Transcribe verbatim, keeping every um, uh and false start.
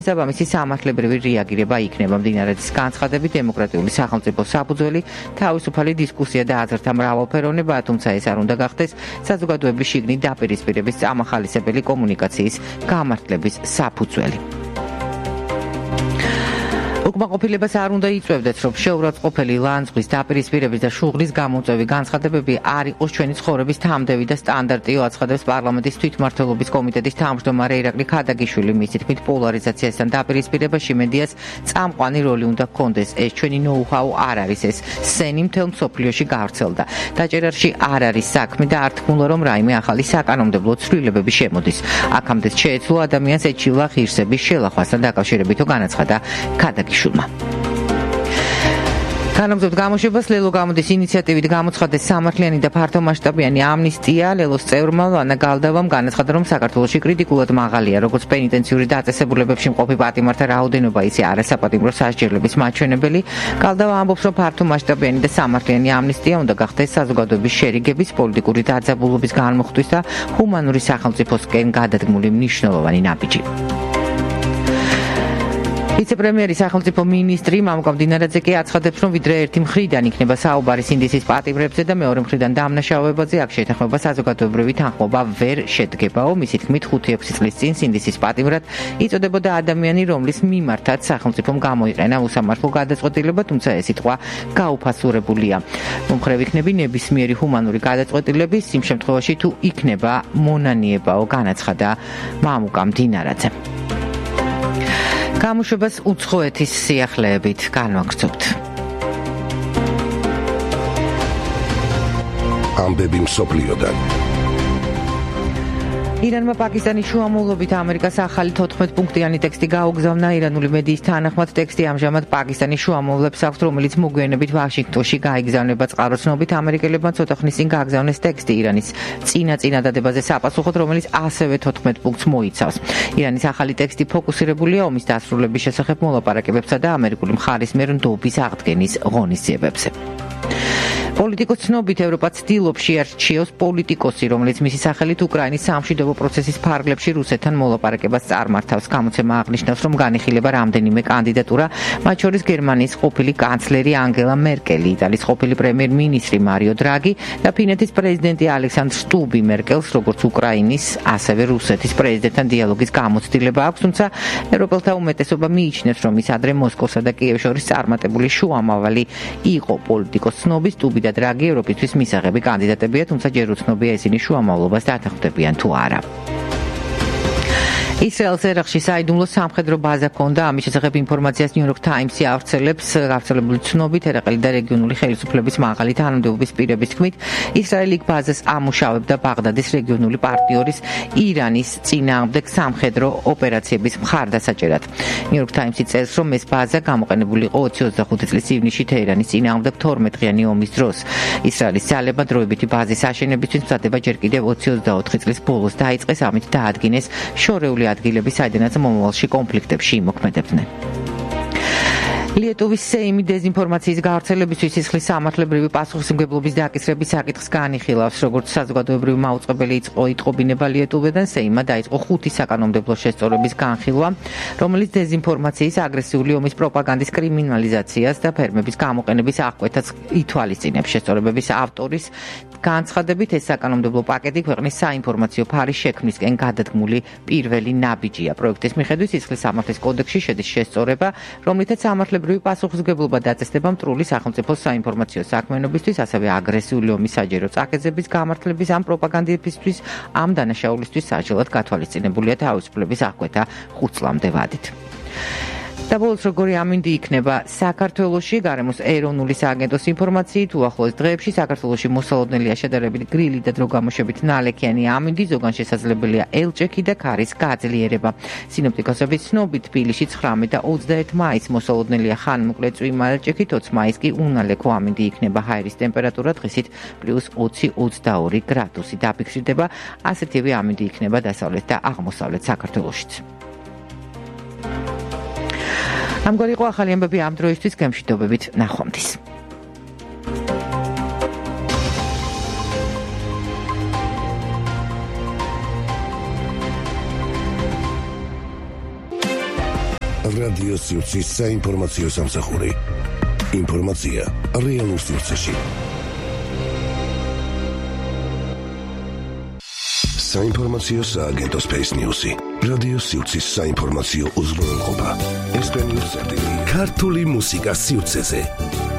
საბამისი სამართლებრივი რეაგირება იქნება მდინარეების განცხადებით დემოკრატიული სახელმწიფოს საფუძველი, თავისუფალი დისკუსია და აზრთა მრავალფეროვნება, თუმცა ეს არ უნდა გახდეს საზოგადოების შიგნით დაპირისპირების წამახალისებელი კომუნიკაციის გამართლების საფუძველი. უკმაყოფილებას არ უნდა იწვევდეთ, რომ შეურაცხყოფელი ლანძღვის დაპირისპირების და შუღლის გამოწვევი განცხადებები არ იყოს ჩვენი ცხოვრების თამდევი და სტანდარტიო, აცხადებს პარლამენტის თვითმმართველობის კომიტეტის თავმჯდომარე ირაკლი ქადაგიშვილი. მისი თქმით, პოლარიზაციასთან დაპირისპირებაში მედიას წამყვანი როლი უნდა ჰქონდეს. ეს ჩვენი ნოუ-ჰაუ არ არის, ეს სენი მთელ მსოფლიოში გავრცელდა. დაჭერაში არ არის საქმე და არ თქმულა, რომ რაიმე ახალი საკანონმდებლო ცვლილებები შემოდის. აქამდე შეეძლო ადამიანს ეჩილა ღირსების შელახვასთან დაკავშირებითო განაცხადა ქადაგიშვილმა. განაგრძობთ გამოშვებას ლელო გამოდის ინიციატივით გამოცხადეს სამართლიანი და ფართომასშტაბიანი ამნისტია. ლელოს წევრმა ლანა გალდავამ განაცხადა, რომ საქართველოში კრიტიკულად მაღალია როგორც პენიტენციური დაწესებულებებში მყოფი პატიმართა რაოდენობა, ისე არასაპატიმრო სასჯელების მაჩვენებელი. გალდავა ამბობს, რომ ფართომასშტაბიანი და სამართლიანი ამნისტია უნდა გახდეს საზოგადოების შერიგების, პოლიტიკური დაძაბულობის განმუხტვის და ჰუმანური სახელმწიფოსკენ გადადგმული მნიშვნელოვანი ნაბიჯი. ვიცე-პრემიერი სახელმწიფო მინისტრი მამუკა მდინარაძე კი აცხადებს, რომ ვიდრე ერთი მხრიდან იქნება საუბარი სინდისის პატიმრებზე და მეორე მხრიდან დამნაშავეობაზე, აქ შეთანხმება საზოგადოებრივი თანხმობა ვერ შედგებაო. მისი თქმით, ხუთი ექვსი წლის წინ სინდისის პატიმრად იწოდებოდა ადამიანი, რომლის მიმართაც სახელმწიფომ გამოიყენა უსამართლო გადაწყვეტილება, თუმცა ეს სიტყვა გაუფასურებულია. მომხრე იქნება ნებისმიერი ჰუმანური გადაწყვეტილების იმ შემთხვევაში, თუ იქნება მონანიებაო, განაცხადა მამუკა მდინარაძე. გამოშვებას უცხოეთის სიახლეებით განვაგრძობთ. ამბები მსოფლიოდან. ირანმა პაკისტანის შუამავლობით ამერიკას ახალი თოთხმეტ პუნქტიანი ტექსტი გაუგზავნა. ირანული მედიის თანახმად ტექსტი ამჟამად პაკისტანის შუამავლებს აქვს, რომელიც მოგვიანებით ვაშინგტონში გაიგზავნება. წყაროსნობით ამერიკელებმა ცოტა ხნის წინ გააგზავნეს ტექსტი ირანის წინა წინადადებაზე საპასუხოდ, რომელიც ასევე თოთხმეტ პუნქტს მოიცავს. ირანის ახალი ტექსტი ფოკუსირებულია ომის დასრულების შესახებ მოლაპარაკებებსა და ამერიკული მხარის მიერ ნდობის აღდგენის ღონისძიებებზე. პოლიტიკოს ცნობით ევროპა ცდილობს შეარჩიოს პოლიტიკოსი, რომელიც მისი სახელით უკრაინის სამშვიდობო პროცესის ფარგლებში რუსეთთან მოლაპარაკებას წარმართავს. გამოცემა აღნიშნავს, რომ განიხილება რამდენიმე კანდიდატურა, მათ შორის გერმანიის ყოფილი კანცლერი ანგელა მერკელი, იტალიის ყოფილი პრემიერ-მინისტრი მარიო დრაგი და ფინეთის პრეზიდენტი ალექსანდრ სტუბი. მერკელს როგორც უკრაინის, ასევე რუსეთის პრეზიდენტთან დიალოგის გამოცდილება აქვს, თუმცა ევროპელთა უმეტესობა მიიჩნევს, რომ ის ადრე მოსკოვსა და კიევს შორის წარმატებული შუამავალი იყო. პოლიტიკოს ცნობის სტუბი და დრაგი ევროპისთვის მისაღები კანდიდატებია, თუმცა ჯერ უცნობია ისინი შუამავლობას დათანხმდებიან თუ არა. ისრაელს ერაყში საიდუმლო სამხედრო ბაზა ჰქონდა. ამის შესახებ ინფორმაციას ნიუ-იორკ ტაიმსი ავრცელებს. გავრცელებული ცნობით, ერაყელი და რეგიონული ხელისუფლების მაღალი თანამდებობის პირების თქმით, ისრაელი იქ ბაზას ამუშავებდა ბაღდადის რეგიონული პარტნიორის ირანის წინააღმდეგ სამხედრო ოპერაციების მხარდასაჭერად. ნიუ-იორკ ტაიმსი წერს, რომ ეს ბაზა გამოყენებული იყო ოცი ოცდახუთი წლის ივნისში თეირანის წინააღმდეგ თორმეტ დღიანი ომის დროს. ისრაელის ძალებმა დროებითი ბაზის აშენებისთვის მზადება ჯერ კიდევ ოცი ოცდაოთხი წლის ბოლოს დაიწყეს, ამით დაადგინეს შორეული ადგილები, საიდანაც მომავალში კონფლიქტებში იმოქმედებდნენ. ლიეტუვის სეიმი დეზინფორმაციის გავრცელებისთვის სისხლის სამართლებრივი პასუხისმგებლობის დაკისრების საკითხს განიხილავს. როგორც საზოგადოებრივი მაუწყებელი იტყობინება ლიეტუვიდან, სეიმმა დაიწყო ხუთი საკანონმდებლო შესწორების განხილვა, რომელიც დეზინფორმაციის, აგრესიული ომის პროპაგანდის კრიმინალიზაციას და ფერმების გამოყენების აღკვეთას ითვალისწინებს. შესწორებების ავტორის განცხადებით, ეს საკანონმდებლო პაკეტი ქვეყნის საინფორმაციო ფარის შექმნისკენ გადადგმული პირველი ნაბიჯია. პროექტის მიხედვით სისხლის სამართლის კოდექსში შედის შესწორება, რომლითაც სამართლებრივი პასუხისმგებლობა დაწესდება მტრული სახელმწიფოს საინფორმაციო საქმიანობისთვის, ასევე აგრესიული ომის საჯერო წაკეცების გამართლების ამ პროპაგანდებისთვის, ამ დანაშაულისთვის საჯელად გათვალისწინებულია თავისუფლების აღკვეთა ხუთ წლამდე ვადით. და ბოლოს როგორი ამინდი იქნება საქართველოში, გარემოს ეროვნული სააგენტოს ინფორმაციით, უახლოეს დღეებში საქართველოში მოსალოდნელია შედარებით გრილი და დროგამოშებით ნალექიანი ამინდი, ზოგან შესაძლებელია ელჭექი და ქარის გაძლიერება. სინოპტიკოსების ცნობით, თბილისში ცხრამეტ და ოცდაერთი მაისს მოსალოდნელია ხანმოკლე წვიმა ელჭექით, ოცი მაისს კი უნალექო ამინდი იქნება. ჰაერის ტემპერატურა დღისით პლუს ოცი ოცდაორი გრადუსი დაფიქსირდება. ასეთივე ამინდი იქნება დასავლეთ და აღმოსავლეთ საქართველოშიც. ამგვარი იყო ახალი ამბები ამ დროისთვის, გემშვიდობებით, ნახვამდის. რადიო სივრცის საინფორმაციო სამსახური. ინფორმაცია რეალურ სივრცეში. საინფორმაციო სააგენტო Space News-ი. რადიო სივრცის საინფორმაციო უზრუნველყოფა. ესპანურ სერტიფიკატი. ქართული მუსიკა სივრცეზე.